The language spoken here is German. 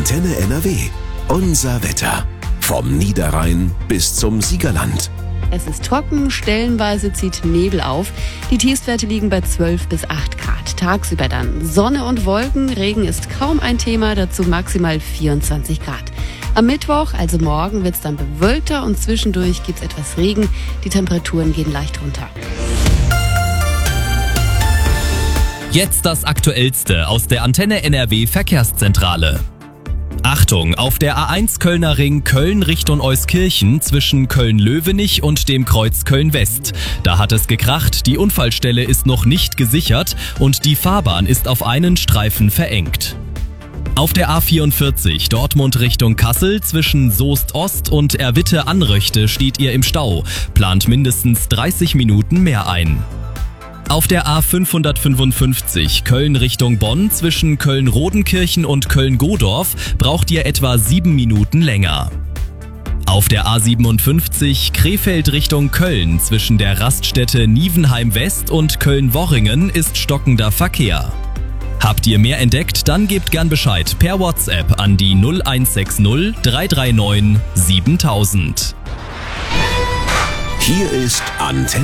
Antenne NRW. Unser Wetter. Vom Niederrhein bis zum Siegerland. Es ist trocken, stellenweise zieht Nebel auf. Die Tiefstwerte liegen bei 12 bis 8 Grad. Tagsüber dann Sonne und Wolken, Regen ist kaum ein Thema, dazu maximal 24 Grad. Am Mittwoch, also morgen, wird es dann bewölkter und zwischendurch gibt es etwas Regen. Die Temperaturen gehen leicht runter. Jetzt das Aktuellste aus der Antenne NRW Verkehrszentrale. Achtung, auf der A1 Kölner Ring Köln Richtung Euskirchen zwischen Köln-Löwenich und dem Kreuz Köln-West. Da hat es gekracht, die Unfallstelle ist noch nicht gesichert und die Fahrbahn ist auf einen Streifen verengt. Auf der A44 Dortmund Richtung Kassel zwischen Soest Ost und Erwitte-Anröchte steht ihr im Stau, plant mindestens 30 Minuten mehr ein. Auf der A555 Köln Richtung Bonn zwischen Köln-Rodenkirchen und Köln-Godorf braucht ihr etwa 7 Minuten länger. Auf der A57 Krefeld Richtung Köln zwischen der Raststätte Nievenheim West und Köln-Worringen ist stockender Verkehr. Habt ihr mehr entdeckt, dann gebt gern Bescheid per WhatsApp an die 0160 339 7000. Hier ist Antenne